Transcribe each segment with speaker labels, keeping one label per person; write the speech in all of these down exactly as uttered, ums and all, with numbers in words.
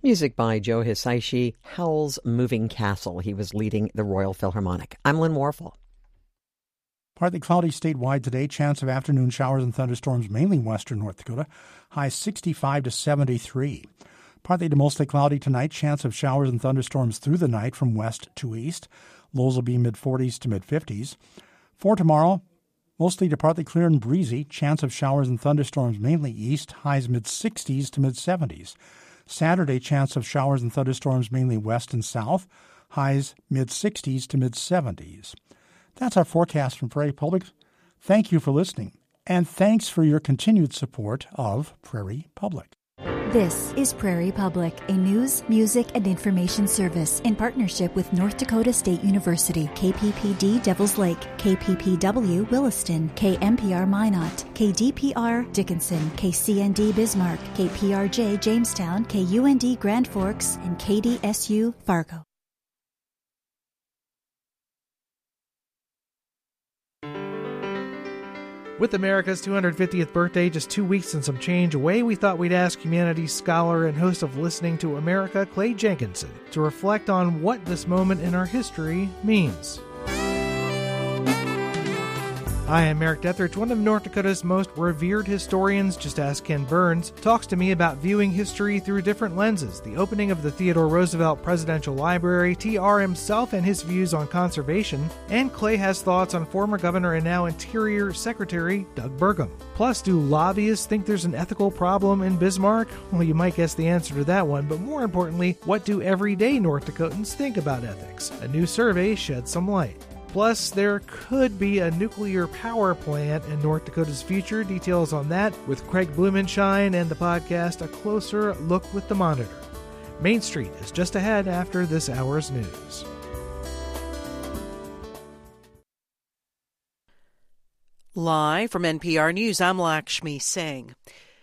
Speaker 1: Music by Joe Hisaishi, Howl's Moving Castle. He was leading the Royal Philharmonic. I'm Lynn Warfel.
Speaker 2: Partly cloudy statewide today. Chance of afternoon showers and thunderstorms, mainly in western North Dakota. High sixty-five to seventy-three. Partly to mostly cloudy tonight. Chance of showers and thunderstorms through the night from west to east. Lows will be mid-forties to mid-fifties. For tomorrow, mostly to partly clear and breezy. Chance of showers and thunderstorms, mainly east. Highs mid-sixties to mid-seventies. Saturday, chance of showers and thunderstorms, mainly west and south. Highs mid-sixties to mid-seventies. That's our forecast from Prairie Public. Thank you for listening, and thanks for your continued support of Prairie Public.
Speaker 3: This is Prairie Public, a news, music, and information service in partnership with North Dakota State University, K P P D Devils Lake, K P P W Williston, K M P R Minot, K D P R Dickinson, K C N D Bismarck, K P R J Jamestown, K U N D Grand Forks, and K D S U Fargo.
Speaker 4: With America's two hundred fiftieth birthday just two weeks and some change away, we thought we'd ask humanities scholar and host of Listening to America, Clay Jenkinson, to reflect on what this moment in our history means. Hi, I'm Eric Dethridge. One of North Dakota's most revered historians, Just Ask Ken Burns, talks to me about viewing history through different lenses, the opening of the Theodore Roosevelt Presidential Library, T R himself and his views on conservation, and Clay has thoughts on former Governor and now Interior Secretary Doug Burgum. Plus, do lobbyists think there's an ethical problem in Bismarck? Well, you might guess the answer to that one, but more importantly, what do everyday North Dakotans think about ethics? A new survey sheds some light. Plus, there could be a nuclear power plant in North Dakota's future. Details on that with Craig Blumenshine and the podcast A Closer Look with the Monitor. Main Street is just ahead after this hour's news.
Speaker 5: Live from N P R News, I'm Lakshmi Singh.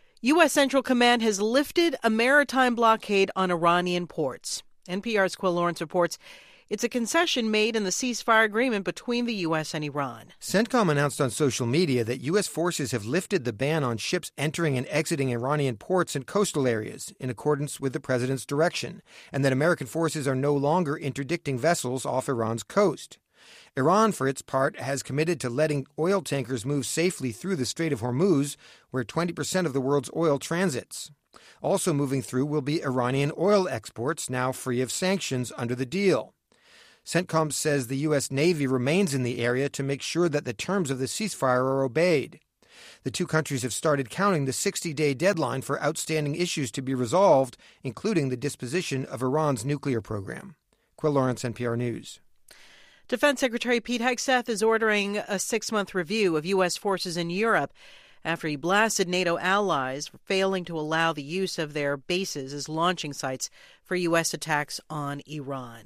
Speaker 5: U S. Central Command has lifted a maritime blockade on Iranian ports. N P R's Quill Lawrence reports it's a concession made in the ceasefire agreement between the U S and Iran.
Speaker 6: CENTCOM announced on social media that U S forces have lifted the ban on ships entering and exiting Iranian ports and coastal areas in accordance with the president's direction, and that American forces are no longer interdicting vessels off Iran's coast. Iran, for its part, has committed to letting oil tankers move safely through the Strait of Hormuz, where twenty percent of the world's oil transits. Also moving through will be Iranian oil exports, now free of sanctions under the deal. CENTCOM says the U S. Navy remains in the area to make sure that the terms of the ceasefire are obeyed. The two countries have started counting the sixty-day deadline for outstanding issues to be resolved, including the disposition of Iran's nuclear program. Quill Lawrence, N P R News.
Speaker 5: Defense Secretary Pete Hegseth is ordering a six-month review of U S forces in Europe after he blasted NATO allies for failing to allow the use of their bases as launching sites for U S attacks on Iran.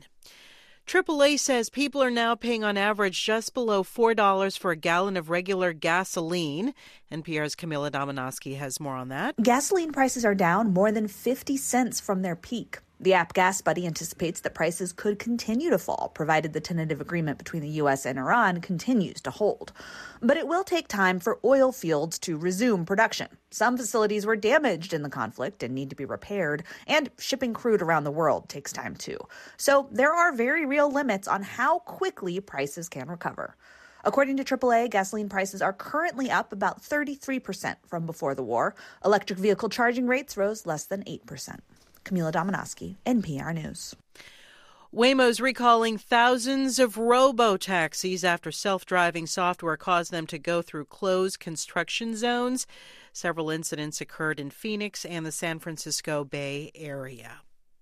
Speaker 5: triple A says people are now paying on average just below four dollars for a gallon of regular gasoline. N P R's Camila Domonoski has more on that.
Speaker 7: Gasoline prices are down more than fifty cents from their peak. The app GasBuddy anticipates that prices could continue to fall, provided the tentative agreement between the U S and Iran continues to hold. But it will take time for oil fields to resume production. Some facilities were damaged in the conflict and need to be repaired, and shipping crude around the world takes time too. So there are very real limits on how quickly prices can recover. According to triple A, gasoline prices are currently up about thirty-three percent from before the war. Electric vehicle charging rates rose less than eight percent. Camila Domonoski, N P R News.
Speaker 5: Waymo's recalling thousands of robo-taxis after self-driving software caused them to go through closed construction zones. Several incidents occurred in Phoenix and the San Francisco Bay Area.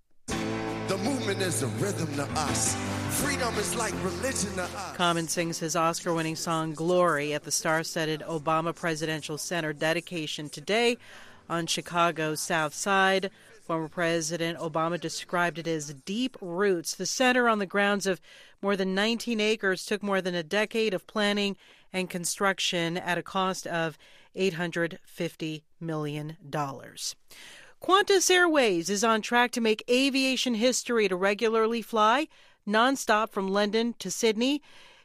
Speaker 8: The movement is a rhythm to us. Freedom is like religion to us.
Speaker 5: Common sings his Oscar-winning song Glory at the star-studded Obama Presidential Center dedication today on Chicago's South Side. Former President Obama described it as deep roots. The center, on the grounds of more than nineteen acres, took more than a decade of planning and construction at a cost of eight hundred fifty million dollars. Qantas Airways is on track to make aviation history to regularly fly nonstop from London to Sydney.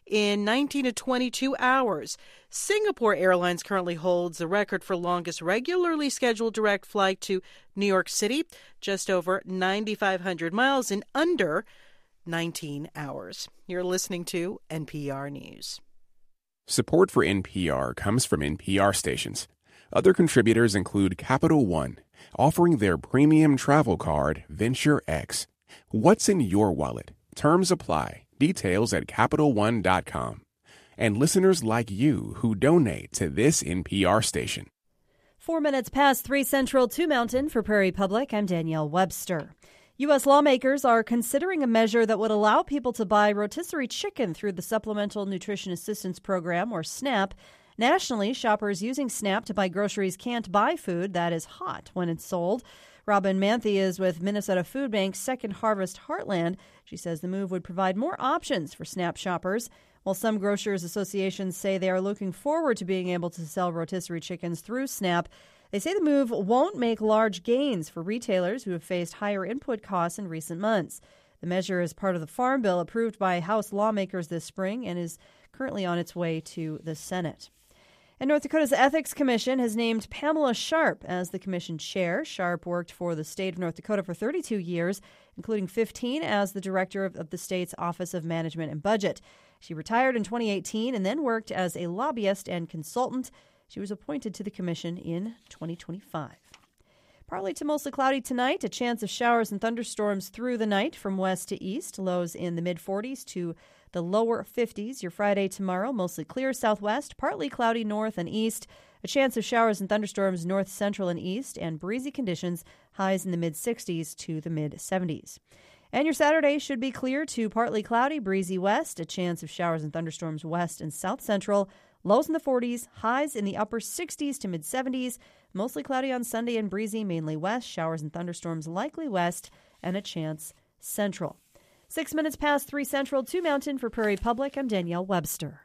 Speaker 5: in nineteen to twenty-two hours. Singapore Airlines currently holds the record for longest regularly scheduled direct flight to New York City, just over nine thousand five hundred miles in under nineteen hours. You're listening to N P R News.
Speaker 9: Support for N P R comes from N P R stations. Other contributors include Capital One, offering their premium travel card, Venture X. What's in your wallet? Terms apply. Details at Capital One dot com. And listeners like you who donate to this N P R station.
Speaker 10: Four minutes past three Central, two Mountain. For Prairie Public, I'm Danielle Webster. U S lawmakers are considering a measure that would allow people to buy rotisserie chicken through the Supplemental Nutrition Assistance Program, or SNAP. Nationally, shoppers using SNAP to buy groceries can't buy food that is hot when it's sold. Robin Manthe is with Minnesota Food Bank's Second Harvest Heartland. She says the move would provide more options for SNAP shoppers. While some grocers associations say they are looking forward to being able to sell rotisserie chickens through SNAP, they say the move won't make large gains for retailers who have faced higher input costs in recent months. The measure is part of the Farm Bill approved by House lawmakers this spring and is currently on its way to the Senate. And North Dakota's Ethics Commission has named Pamela Sharp as the commission chair. Sharp worked for the state of North Dakota for thirty-two years, including fifteen as the director of, of the state's Office of Management and Budget. She retired in twenty eighteen and then worked as a lobbyist and consultant. She was appointed to the commission in twenty twenty-five. Partly to mostly cloudy tonight, a chance of showers and thunderstorms through the night from west to east. Lows in the mid-forties to the lower fifties. Your Friday tomorrow, mostly clear southwest, partly cloudy north and east. A chance of showers and thunderstorms north, central, and east, and breezy conditions, highs in the mid-sixties to the mid-seventies. And your Saturday should be clear to partly cloudy, breezy west. A chance of showers and thunderstorms west and south central. Lows in the forties, highs in the upper sixties to mid-seventies. Mostly cloudy on Sunday and breezy, mainly west. Showers and thunderstorms likely west, and a chance central. Six minutes past three Central, two Mountain. For Prairie Public, I'm Danielle Webster.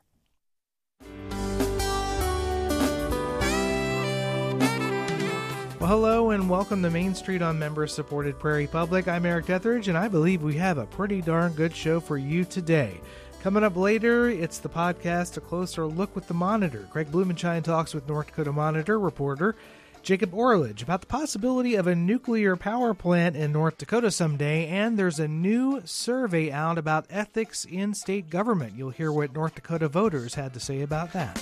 Speaker 4: Well, hello and welcome to Main Street on member-supported Prairie Public. I'm Eric Etheridge, and I believe we have a pretty darn good show for you today. Coming up later, it's the podcast, A Closer Look with the Monitor. Craig Blumenshine talks with North Dakota Monitor reporter Jacob Orledge about the possibility of a nuclear power plant in North Dakota someday, and there's a new survey out about ethics in state government. You'll hear what North Dakota voters had to say about that.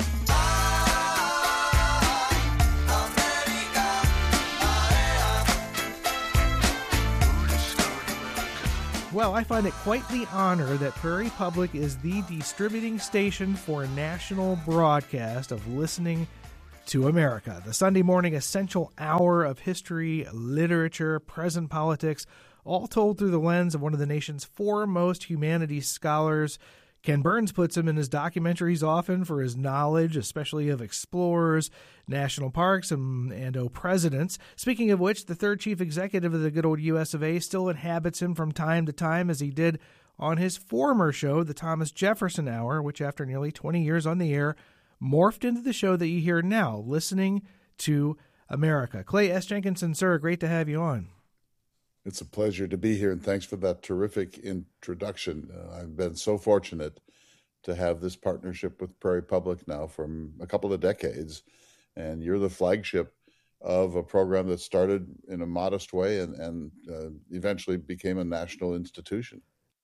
Speaker 4: Well, I find it quite the honor that Prairie Public is the distributing station for a national broadcast of Listening to America, the Sunday morning essential hour of history, literature, present politics, all told through the lens of one of the nation's foremost humanities scholars. Ken Burns puts him in his documentaries often for his knowledge, especially of explorers, national parks, and, and oh, presidents. Speaking of which, the third chief executive of the good old U S of A still inhabits him from time to time, as he did on his former show, the Thomas Jefferson Hour, which after nearly twenty years on the air, morphed into the show that you hear now, Listening to America. Clay S. Jenkinson, sir, great to have you on.
Speaker 11: It's a pleasure to be here, and thanks for that terrific introduction. Uh, I've been so fortunate to have this partnership with Prairie Public now for a couple of decades, and you're the flagship of a program that started in a modest way and, and uh, eventually became a national institution.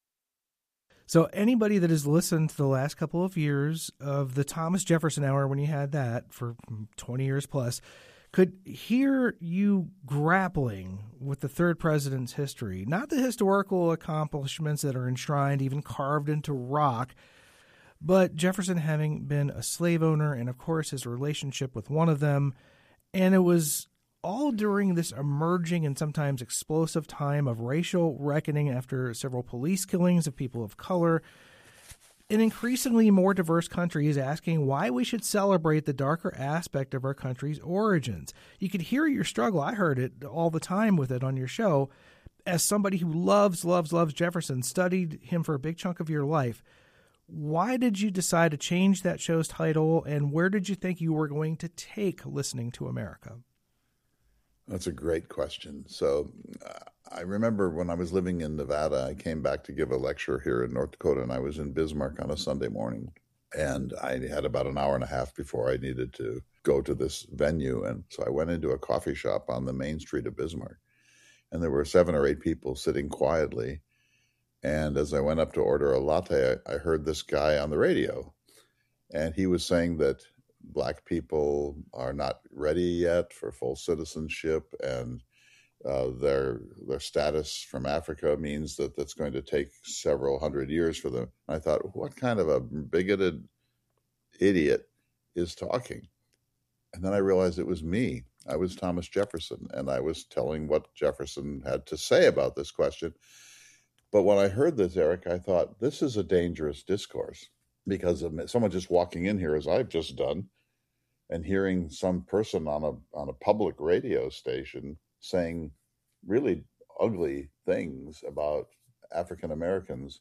Speaker 4: So anybody that has listened to the last couple of years of the Thomas Jefferson Hour, when you had that for twenty years plus, could hear you grappling with the third president's history, not the historical accomplishments that are enshrined, even carved into rock, but Jefferson having been a slave owner and, of course, his relationship with one of them. And it was all during this emerging and sometimes explosive time of racial reckoning after several police killings of people of color. An increasingly more diverse country is asking why we should celebrate the darker aspect of our country's origins. You could hear your struggle. I heard it all the time with it on your show. As somebody who loves, loves, loves Jefferson, studied him for a big chunk of your life, why did you decide to change that show's title, and where did you think you were going to take Listening to America?
Speaker 11: That's a great question. So uh, I remember when I was living in Nevada, I came back to give a lecture here in North Dakota, and I was in Bismarck on a Sunday morning. And I had about an hour and a half before I needed to go to this venue. And so I went into a coffee shop on the main street of Bismarck. And there were seven or eight people sitting quietly. And as I went up to order a latte, I, I heard this guy on the radio. And he was saying that Black people are not ready yet for full citizenship, and uh, their their status from Africa means that that's going to take several hundred years for them. And I thought, what kind of a bigoted idiot is talking? And then I realized it was me. I was Thomas Jefferson, and I was telling what Jefferson had to say about this question. But when I heard this, Eric, I thought, this is a dangerous discourse, because of someone just walking in here, as I've just done, and hearing some person on a on a public radio station saying really ugly things about African Americans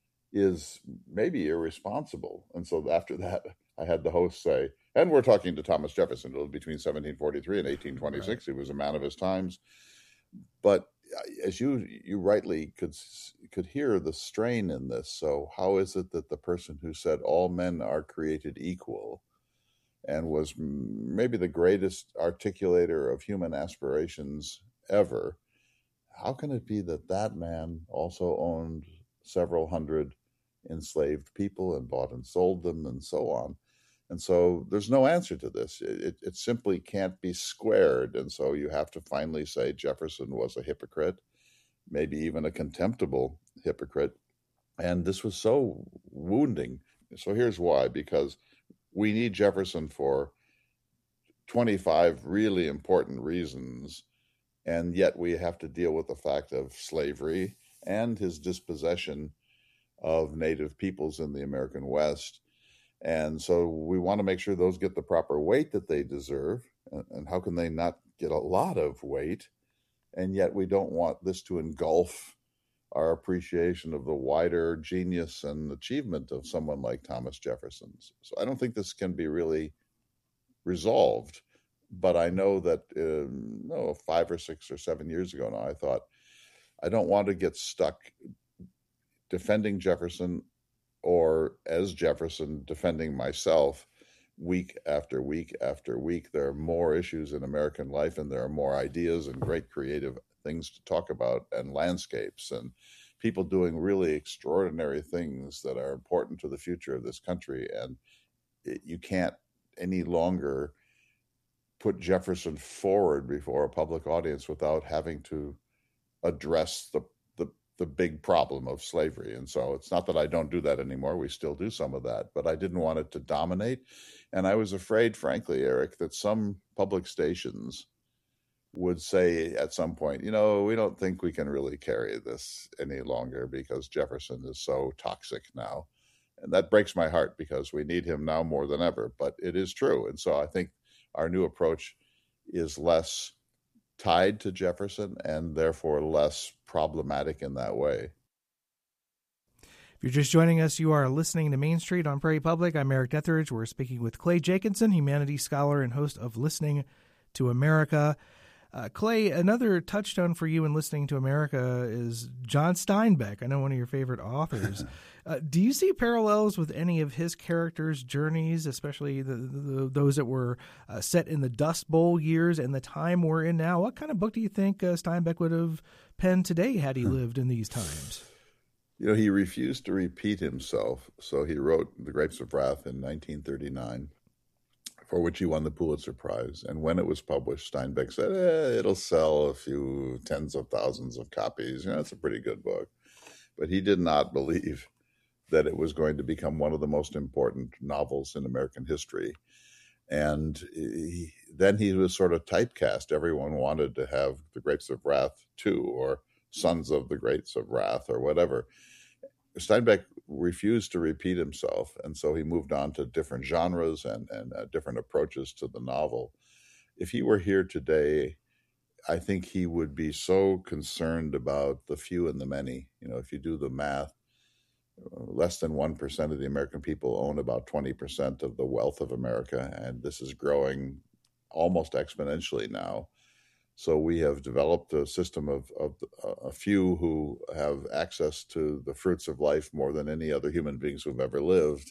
Speaker 11: is maybe irresponsible. And so after that, I had the host say, and we're talking to Thomas Jefferson, between seventeen forty-three and eighteen twenty-six. Right. He was a man of his times. But as you you rightly could could hear the strain in this. So how is it that the person who said all men are created equal and was maybe the greatest articulator of human aspirations ever, how can it be that that man also owned several hundred enslaved people and bought and sold them and so on? And so there's no answer to this. It, it simply can't be squared. And so you have to finally say Jefferson was a hypocrite, maybe even a contemptible hypocrite. And this was so wounding. So here's why: because we need Jefferson for twenty-five really important reasons. And yet we have to deal with the fact of slavery and his dispossession of native peoples in the American West. And so we want to make sure those get the proper weight that they deserve. And how can they not get a lot of weight? And yet we don't want this to engulf our appreciation of the wider genius and achievement of someone like Thomas Jefferson. So I don't think this can be really resolved. But I know that uh, no, five or six or seven years ago now, I thought, I don't want to get stuck defending Jefferson, or as Jefferson defending myself week after week after week. There are more issues in American life, and there are more ideas and great creative things to talk about, and landscapes and people doing really extraordinary things that are important to the future of this country. And it, you can't any longer put Jefferson forward before a public audience without having to address the the big problem of slavery. And so it's not that I don't do that anymore. We still do some of that, but I didn't want it to dominate. And I was afraid, frankly, Eric, that some public stations would say at some point, you know, we don't think we can really carry this any longer because Jefferson is so toxic now. And that breaks my heart, because we need him now more than ever. But it is true. And so I think our new approach is less tied to Jefferson and therefore less problematic in that way.
Speaker 4: If you're just joining us, you are listening to Main Street on Prairie Public. I'm Eric Etheridge. We're speaking with Clay Jenkinson, humanities scholar and host of Listening to America. Uh, Clay, another touchstone for you in Listening to America is John Steinbeck. I know one of your favorite authors. uh, do you see parallels with any of his characters' journeys, especially the, the, those that were uh, set in the Dust Bowl years and the time we're in now? What kind of book do you think uh, Steinbeck would have penned today had he lived in these times?
Speaker 11: You know, he refused to repeat himself, so he wrote The Grapes of Wrath in nineteen thirty-nine. For which he won the Pulitzer Prize. And when it was published, Steinbeck said, eh, it'll sell a few tens of thousands of copies. You know, it's a pretty good book. But he did not believe that it was going to become one of the most important novels in American history. And he, then he was sort of typecast. Everyone wanted to have The Grapes of Wrath two, or Sons of the Grapes of Wrath, or whatever. Steinbeck refused to repeat himself, and so he moved on to different genres and, and uh, different approaches to the novel. If he were here today, I think he would be so concerned about the few and the many. You know, if you do the math, less than one percent of the American people own about twenty percent of the wealth of America, and this is growing almost exponentially now. So we have developed a system of, of a few who have access to the fruits of life more than any other human beings who've ever lived.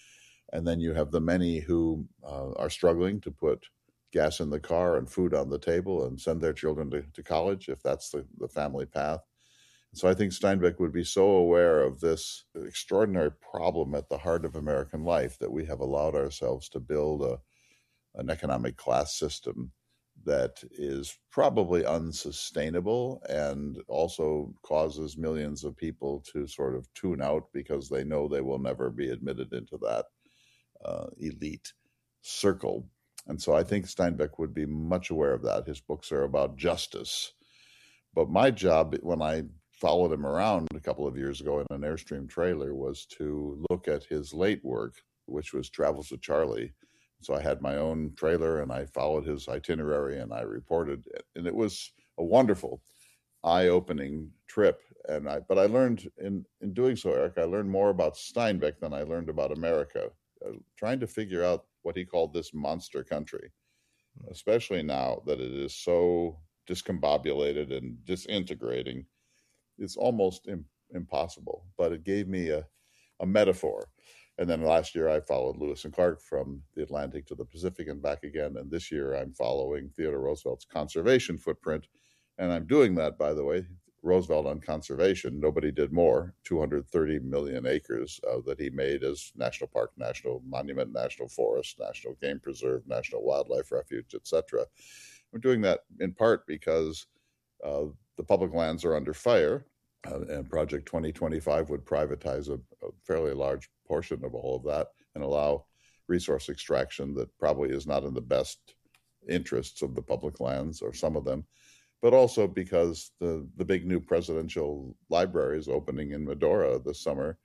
Speaker 11: And then you have the many who uh, are struggling to put gas in the car and food on the table and send their children to, to college, if that's the, the family path. So I think Steinbeck would be so aware of this extraordinary problem at the heart of American life that we have allowed ourselves to build a, an economic class system that is probably unsustainable and also causes millions of people to sort of tune out because they know they will never be admitted into that uh, elite circle. And so I think Steinbeck would be much aware of that. His books are about justice. But my job, when I followed him around a couple of years ago in an Airstream trailer, was to look at his late work, which was Travels with Charlie. So I had my own trailer and I followed his itinerary and I reported. And it was a wonderful, eye-opening trip. And I, but I learned in, in doing so, Eric, I learned more about Steinbeck than I learned about America, uh, trying to figure out what he called this monster country, especially now that it is so discombobulated and disintegrating. It's almost im- impossible, but it gave me a, a metaphor. And then last year I followed Lewis and Clark from the Atlantic to the Pacific and back again. And this year I'm following Theodore Roosevelt's conservation footprint. And I'm doing that, by the way, Roosevelt on conservation. Nobody did more, two hundred thirty million acres uh, that he made as national park, national monument, national forest, national game preserve, national wildlife refuge, et cetera. I'm doing that in part because uh, the public lands are under fire. Uh, and Project twenty twenty-five would privatize a, a fairly large portion of all of that and allow resource extraction that probably is not in the best interests of the public lands or some of them, but also because the, the big new presidential library is opening in Medora this summer.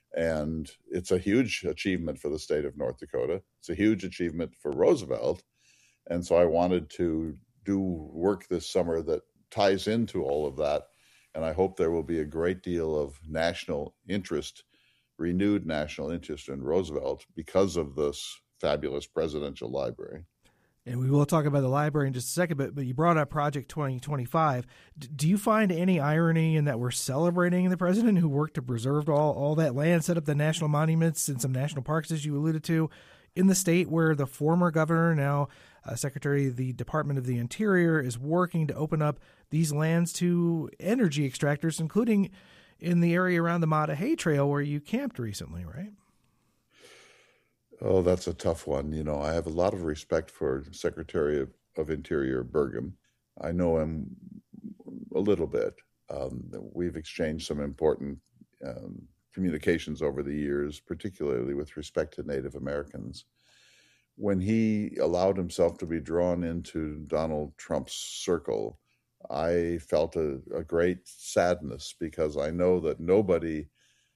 Speaker 11: And it's a huge achievement for the state of North Dakota. It's a huge achievement for Roosevelt. And so I wanted to do work this summer that ties into all of that. And I hope there will be a great deal of national interest, renewed national interest in Roosevelt because of this fabulous presidential library.
Speaker 4: And we will talk about the library in just a second, but, but you brought up Project twenty twenty-five. D- do you find any irony in that we're celebrating the president who worked to preserve all, all that land, set up the national monuments and some national parks, as you alluded to, in the state where the former governor, now uh, Secretary of the Department of the Interior, is working to open up these lands to energy extractors, including in the area around the Matta Hay Trail where you camped recently, right?
Speaker 11: Oh, that's a tough one. You know, I have a lot of respect for Secretary of, of Interior Burgum. I know him a little bit. Um, we've exchanged some important um, communications over the years, particularly with respect to Native Americans. When he allowed himself to be drawn into Donald Trump's circle, I felt a, a great sadness because I know that nobody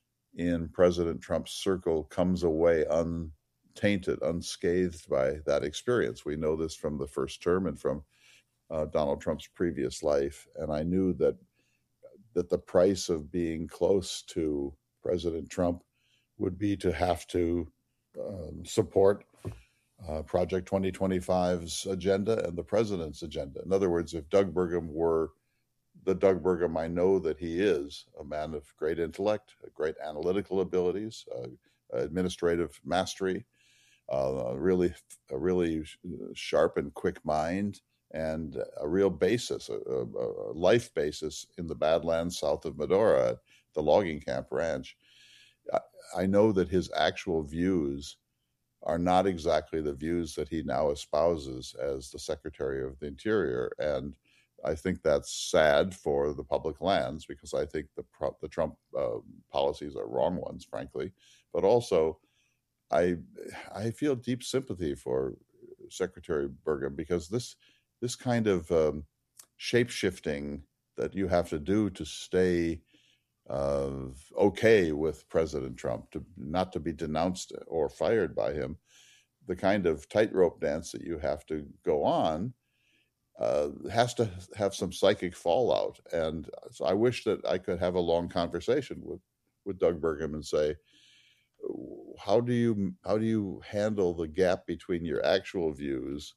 Speaker 11: in President Trump's circle comes away untainted, unscathed by that experience. We know this from the first term and from uh, Donald Trump's previous life. And I knew that that the price of being close to President Trump would be to have to um, support uh, Project twenty twenty-five's agenda and the president's agenda. In other words, if Doug Burgum were the Doug Burgum I know that he is, a man of great intellect, great analytical abilities, uh, administrative mastery, uh, a really, a really sharp and quick mind, and a real basis, a, a, a life basis in the Badlands south of Medora, at the logging camp ranch. I, I know that his actual views are not exactly the views that he now espouses as the Secretary of the Interior. And I think that's sad for the public lands because I think the the Trump uh, policies are wrong ones, frankly. But also, I I feel deep sympathy for Secretary Burgum because this this kind of um, shape-shifting that you have to do to stay uh, okay with President Trump, to not to be denounced or fired by him, the kind of tightrope dance that you have to go on uh, has to have some psychic fallout. And so I wish that I could have a long conversation with, with Doug Burgum and say, how do you how do you handle the gap between your actual views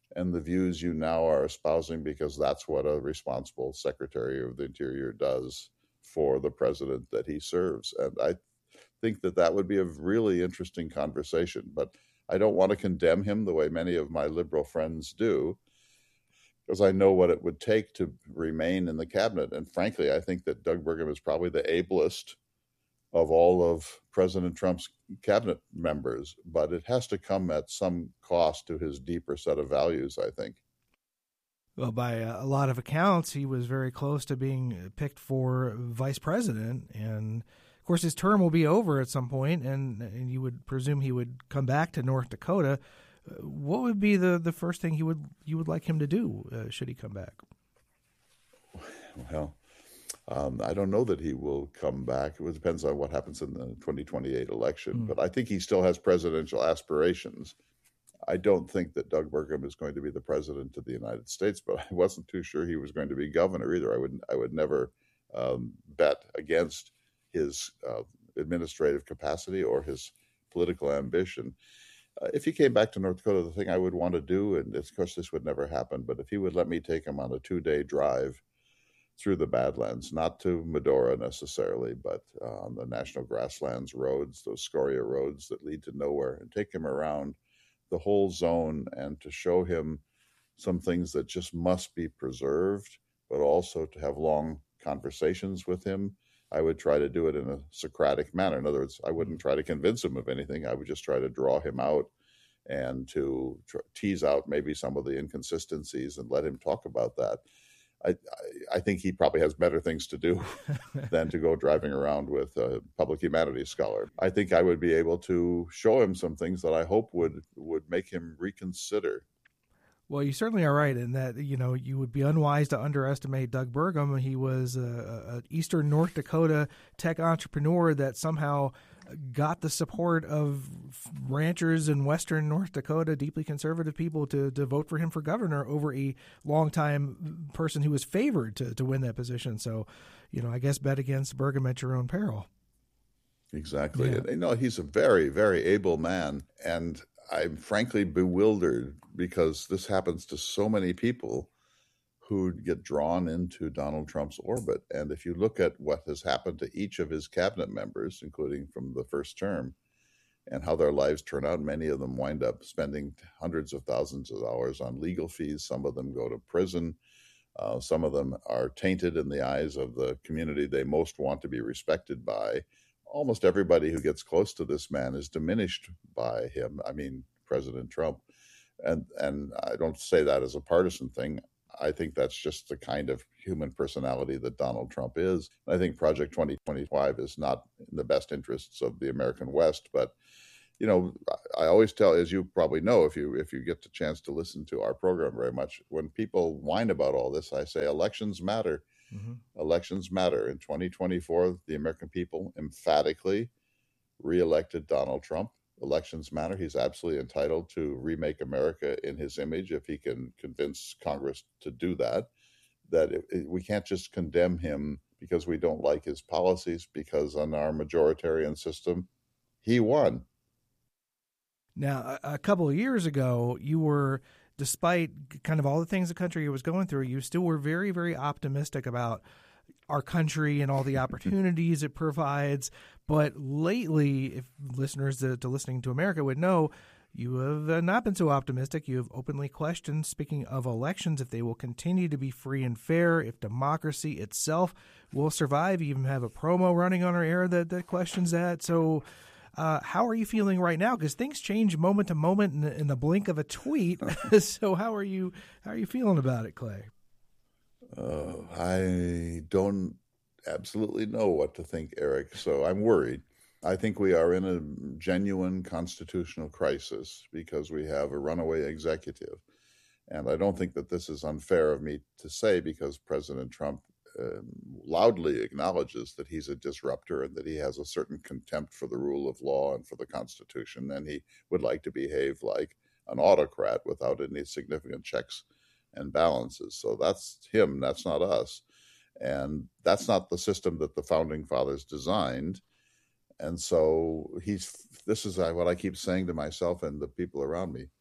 Speaker 11: and the views you now are espousing, because that's what a responsible Secretary of the Interior does for the president that he serves. And I think that that would be a really interesting conversation. But I don't want to condemn him the way many of my liberal friends do, because I know what it would take to remain in the cabinet. And frankly, I think that Doug Burgum is probably the ablest of all of President Trump's cabinet members, but it has to come at some cost to his deeper set of values, I think.
Speaker 4: Well, by a lot of accounts, he was very close to being picked for vice president. And, of course, his term will be over at some point, and, and you would presume he would come back to North Dakota. What would be the, the first thing he would you would like him to do uh, should he come back?
Speaker 11: Well, um, I don't know that he will come back. It depends on what happens in the twenty twenty-eight election. Mm. But I think he still has presidential aspirations. I don't think that Doug Burgum is going to be the president of the United States, but I wasn't too sure he was going to be governor either. I would I would never um, bet against his uh, administrative capacity or his political ambition. Uh, if he came back to North Dakota, the thing I would want to do, and of course this would never happen, but if he would let me take him on a two-day drive through the Badlands, not to Medora necessarily, but uh, on the National Grasslands roads, those scoria roads that lead to nowhere, and take him around the whole zone and to show him some things that just must be preserved, but also to have long conversations with him. I would try to do it in a Socratic manner. In other words, I wouldn't try to convince him of anything. I would just try to draw him out and to tr- tease out maybe some of the inconsistencies and let him talk about that. I, I think he probably has better things to do than to go driving around with a public humanities scholar. I think I would be able to show him some things that I hope would, would make him reconsider.
Speaker 4: Well, you certainly are right in that, you know, you would be unwise to underestimate Doug Burgum. He was an Eastern North Dakota tech entrepreneur that somehow got the support of ranchers in Western North Dakota, deeply conservative people, to, to vote for him for governor over a longtime person who was favored to, to win that position. So, you know, I guess bet against Burgum at your own peril.
Speaker 11: Exactly.
Speaker 4: Yeah.
Speaker 11: And, you know, he's a very, very able man. And I'm frankly bewildered because this happens to so many people who get drawn into Donald Trump's orbit. And if you look at what has happened to each of his cabinet members, including from the first term, and how their lives turn out, many of them wind up spending hundreds of thousands of dollars on legal fees. Some of them go to prison. Uh, some of them are tainted in the eyes of the community they most want to be respected by. Almost everybody who gets close to this man is diminished by him. I mean, President Trump. And and I don't say that as a partisan thing. I think that's just the kind of human personality that Donald Trump is. I think Project twenty twenty-five is not in the best interests of the American West. But, you know, I always tell, as you probably know, if you if you get the chance to listen to our program very much, when people whine about all this, I say elections matter. Mm-hmm. Elections matter. In twenty twenty-four, the American people emphatically reelected Donald Trump. Elections matter. He's absolutely entitled to remake America in his image if he can convince Congress to do that. That it, it, we can't just condemn him because we don't like his policies, because on our majoritarian system, he won.
Speaker 4: Now, a, a couple of years ago, you were, despite kind of all the things the country was going through, you still were very, very optimistic about our country and all the opportunities it provides. But lately, if listeners to, to Listening to America would know, you have not been so optimistic. You have openly questioned, speaking of elections, if they will continue to be free and fair, if democracy itself will survive. You even have a promo running on our air that, that questions that. So uh, how are you feeling right now? Because things change moment to moment in the, in the blink of a tweet. So how are you how are you feeling about it, Clay?
Speaker 11: Uh, I don't absolutely know what to think, Eric, so I'm worried. I think we are in a genuine constitutional crisis because we have a runaway executive. And I don't think that this is unfair of me to say, because President Trump uh, loudly acknowledges that he's a disruptor and that he has a certain contempt for the rule of law and for the Constitution, and he would like to behave like an autocrat without any significant checks and balances. So that's him, that's not us. And that's not the system that the founding fathers designed. And so he's, this is what I keep saying to myself and the people around me.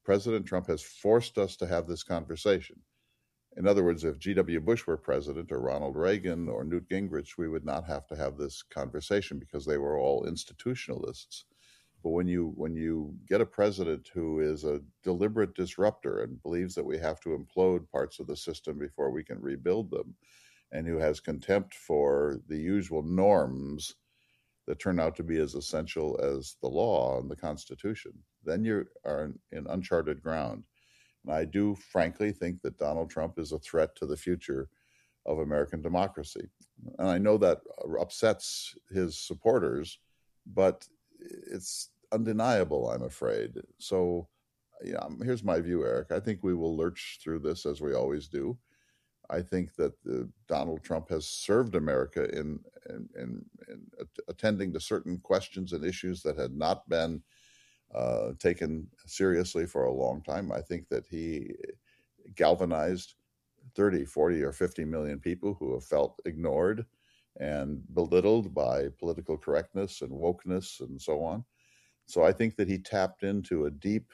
Speaker 11: President Trump has forced us to have this conversation. In other words, if G W Bush were president or Ronald Reagan or Newt Gingrich, we would not have to have this conversation because they were all institutionalists. But when you when you get a president who is a deliberate disruptor and believes that we have to implode parts of the system before we can rebuild them, and who has contempt for the usual norms that turn out to be as essential as the law and the Constitution, then you are in, in uncharted ground. And I do frankly think that Donald Trump is a threat to the future of American democracy. And I know that upsets his supporters, but it's undeniable, I'm afraid. So yeah, here's my view, Eric. I think we will lurch through this as we always do. I think that uh, Donald Trump has served America in, in, in, in attending to certain questions and issues that had not been uh, taken seriously for a long time. I think that he galvanized thirty, forty, or fifty million people who have felt ignored and belittled by political correctness and wokeness and so on. So I think that he tapped into a deep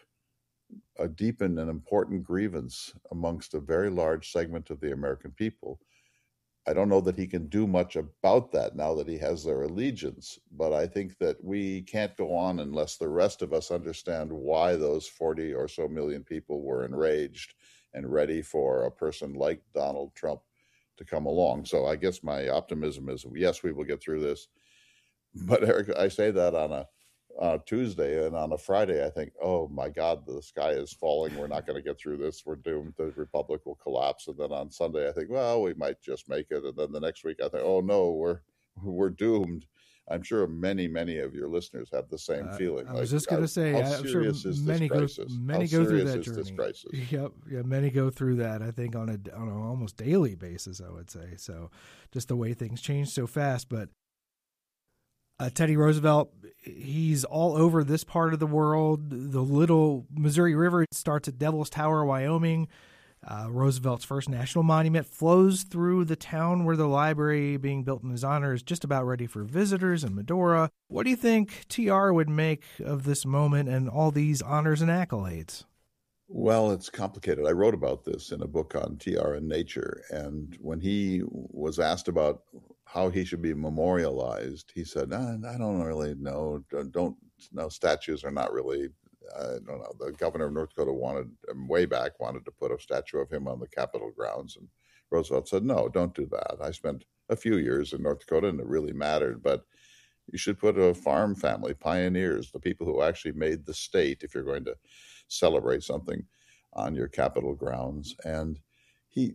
Speaker 11: a deep and an important grievance amongst a very large segment of the American people. I don't know that he can do much about that now that he has their allegiance, but I think that we can't go on unless the rest of us understand why those forty or so million people were enraged and ready for a person like Donald Trump to come along. So I guess my optimism is, yes, we will get through this. But Eric, I say that on a Uh, Tuesday, and on a Friday, I think, oh my God, the sky is falling. We're not going to get through this. We're doomed. The republic will collapse. And then on Sunday, I think, well, we might just make it. And then the next week, I think, oh no, we're we're doomed. I'm sure many, many of your listeners have the same uh, feeling.
Speaker 4: I was like, just going to say, I'm sure many go many go through that journey. Yep, yeah, many go through that. I think on a on an almost daily basis, I would say. So, just the way things change so fast, but. Uh, Teddy Roosevelt, he's all over this part of the world. The little Missouri River starts at Devil's Tower, Wyoming. Uh, Roosevelt's first national monument flows through the town where the library being built in his honor is just about ready for visitors in Medora. What do you think T R would make of this moment and all these honors and accolades?
Speaker 11: Well, it's complicated. I wrote about this in a book on T R and nature. And when he was asked about how he should be memorialized, he said, I, I don't really know. Don't, don't no statues are not really, I don't know. The governor of North Dakota wanted, way back, wanted to put a statue of him on the Capitol grounds. And Roosevelt said, no, don't do that. I spent a few years in North Dakota and it really mattered. But you should put a farm family, pioneers, the people who actually made the state, if you're going to celebrate something on your Capitol grounds. And he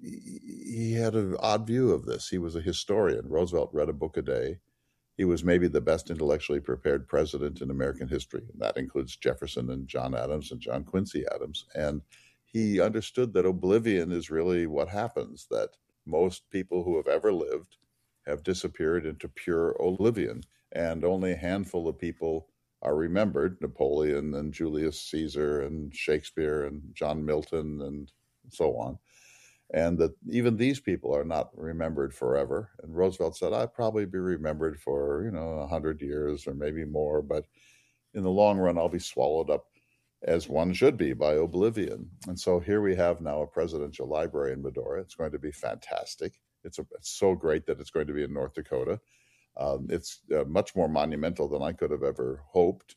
Speaker 11: he had an odd view of this. He was a historian. Roosevelt read a book a day. He was maybe the best intellectually prepared president in American history. And that includes Jefferson and John Adams and John Quincy Adams. And he understood that oblivion is really what happens, that most people who have ever lived have disappeared into pure oblivion. And only a handful of people are remembered, Napoleon and Julius Caesar and Shakespeare and John Milton and so on. And that even these people are not remembered forever. And Roosevelt said, I'd probably be remembered for, you know, a hundred years or maybe more, but in the long run, I'll be swallowed up, as one should be, by oblivion. And so here we have now a presidential library in Medora. It's going to be fantastic. It's, a, it's so great that it's going to be in North Dakota. Um, it's uh, much more monumental than I could have ever hoped.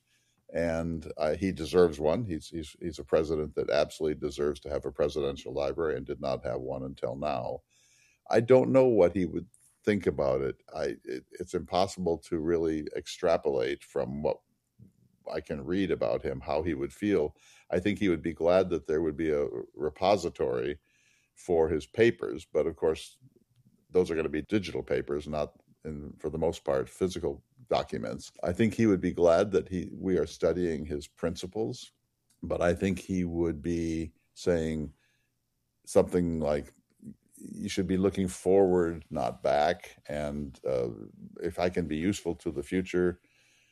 Speaker 11: And uh, he deserves one. He's, he's he's a president that absolutely deserves to have a presidential library and did not have one until now. I don't know what he would think about it. I it, it's impossible to really extrapolate from what I can read about him, how he would feel. I think he would be glad that there would be a repository for his papers. But of course, those are going to be digital papers, not, in, for the most part, physical documents. I think he would be glad that he we are studying his principles, but I think he would be saying something like, you should be looking forward, not back. And uh, if I can be useful to the future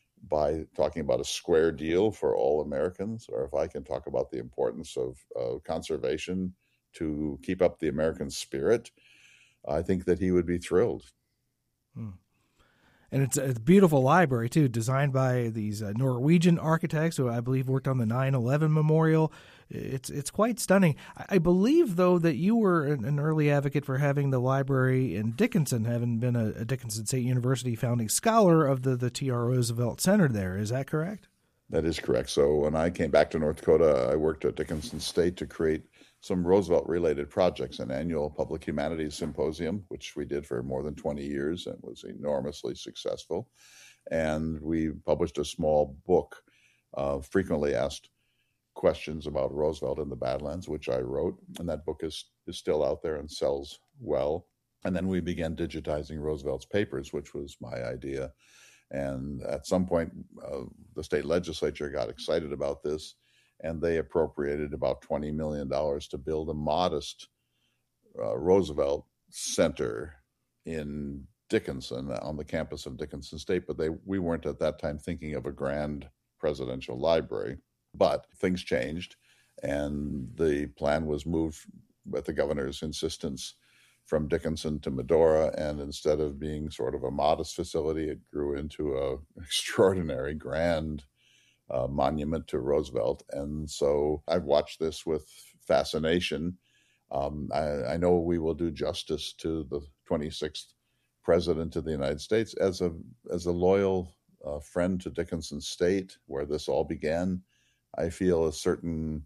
Speaker 11: by talking about a square deal for all Americans, or if I can talk about the importance of uh, conservation to keep up the American spirit, I think that he would be thrilled.
Speaker 4: Hmm. And it's a beautiful library, too, designed by these uh, Norwegian architects who I believe worked on the nine eleven memorial. It's it's quite stunning. I, I believe, though, that you were an, an early advocate for having the library in Dickinson, having been a, a Dickinson State University founding scholar of the, the T R Roosevelt Center there. Is that correct?
Speaker 11: That is correct. So when I came back to North Dakota, I worked at Dickinson State to create some Roosevelt-related projects, an annual public humanities symposium, which we did for more than twenty years and was enormously successful. And we published a small book, uh, frequently asked questions about Roosevelt in the Badlands, which I wrote. And that book is, is still out there and sells well. And then we began digitizing Roosevelt's papers, which was my idea. And at some point, uh, the state legislature got excited about this, and they appropriated about twenty million dollars to build a modest uh, Roosevelt Center in Dickinson, on the campus of Dickinson State. But they we weren't at that time thinking of a grand presidential library. But things changed, and the plan was moved at the governor's insistence from Dickinson to Medora, and instead of being sort of a modest facility, it grew into an extraordinary, grand uh, monument to Roosevelt. And so I've watched this with fascination. Um, I, I know we will do justice to the twenty-sixth president of the United States. As a as a loyal uh, friend to Dickinson State, where this all began, I feel a certain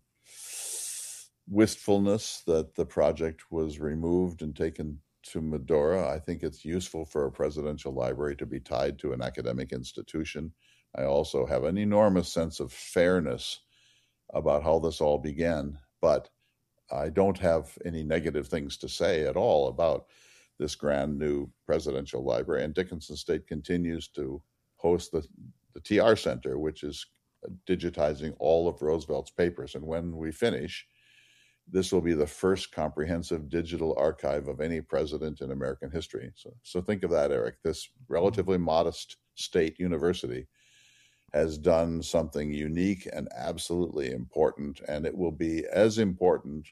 Speaker 11: wistfulness that the project was removed and taken to Medora. I think it's useful for a presidential library to be tied to an academic institution. I also have an enormous sense of fairness about how this all began, but I don't have any negative things to say at all about this grand new presidential library. And Dickinson State continues to host the, the T R Center, which is digitizing all of Roosevelt's papers. And when we finish, this will be the first comprehensive digital archive of any president in American history. So, so think of that, Eric. This relatively modest state university has done something unique and absolutely important, and it will be as important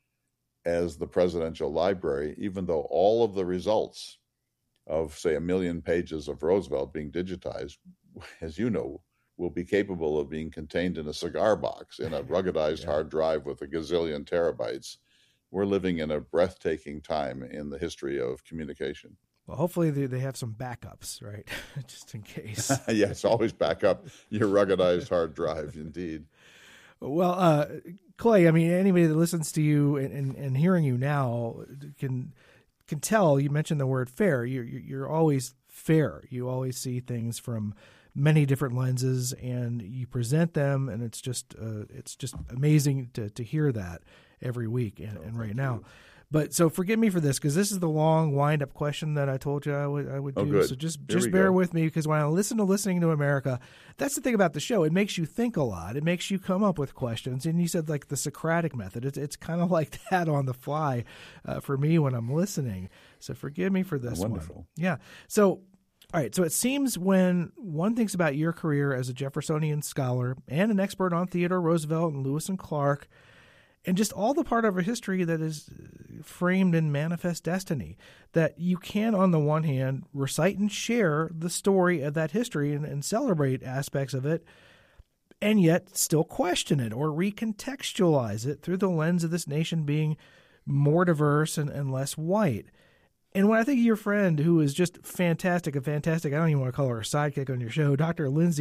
Speaker 11: as the presidential library, even though all of the results of, say, a million pages of Roosevelt being digitized, as you know, will be capable of being contained in a cigar box, in a ruggedized yeah. hard drive with a gazillion terabytes. We're living in a breathtaking time in the history of communication.
Speaker 4: Well, hopefully they, they have some backups, right? Just in case.
Speaker 11: Yes, always back up your ruggedized hard drive, indeed.
Speaker 4: Well, uh, Clay, I mean, anybody that listens to you and, and, and hearing you now can can tell, you mentioned the word fair. You're, you're always fair. You always see things from many different lenses, and you present them, and it's just uh, it's just amazing to to hear that every week and, and right now. But so forgive me for this, because this is the long wind-up question that I told you I would I would
Speaker 11: oh,
Speaker 4: do.
Speaker 11: Good.
Speaker 4: So just
Speaker 11: Here
Speaker 4: just bear go. with me, because when I listen to Listening to America, that's the thing about the show. It makes you think a lot. It makes you come up with questions. And you said like the Socratic method. It's it's kind of like that on the fly uh, for me when I'm listening. So forgive me for this
Speaker 11: oh, wonderful.
Speaker 4: one. Yeah. So. All right, so it seems when one thinks about your career as a Jeffersonian scholar and an expert on Theodore Roosevelt and Lewis and Clark, and just all the part of our history that is framed in Manifest Destiny, that you can, on the one hand, recite and share the story of that history and, and celebrate aspects of it, and yet still question it or recontextualize it through the lens of this nation being more diverse and, and less white. And when I think of your friend, who is just fantastic, a fantastic, I don't even want to call her a sidekick on your show, Doctor Lindsay